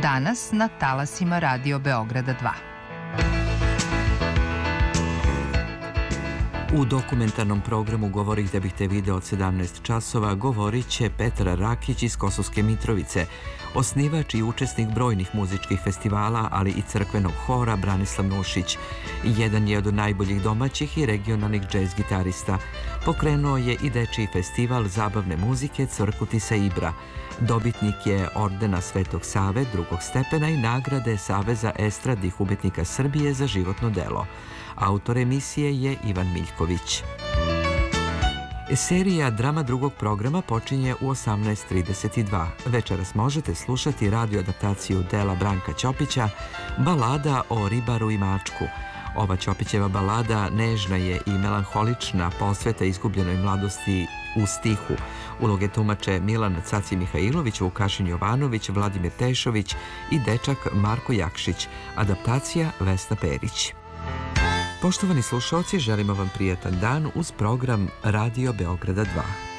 Danas na talasima Radio Beograda 2. U dokumentarnom programu Govorih da bih te video od 17 časova govorit će Petar Rakić iz Kosovske Mitrovice, osnivač i učesnik brojnih muzičkih festivala, ali i crkvenog hora Branislav Nušić. Jedan je od najboljih domaćih i regionalnih džez gitarista. Pokrenuo je i dečiji festival zabavne muzike Cvrkutisa Ibra. Dobitnik je ordena Svetog Save drugog stepena i nagrade Saveza estradnih umetnika Srbije za životno delo. Autor emisije je Ivan Miljković. Serija drama drugog programa počinje u 18:32. Večeras možete slušati radio adaptaciju dela Branka Ćopića Balada o ribaru i mačku. Ova Ćopićeva balada nežna je i melanholična, posveta izgubljenoj mladosti u stihu. Uloge tumače Milan Caci Mihajlović, Vukašin Jovanović, Vladimir Tešović i dečak Marko Jakšić. Adaptacija Vesna Perić. Poštovani slušalci, želimo vam prijatan dan uz program Radio Beograda 2.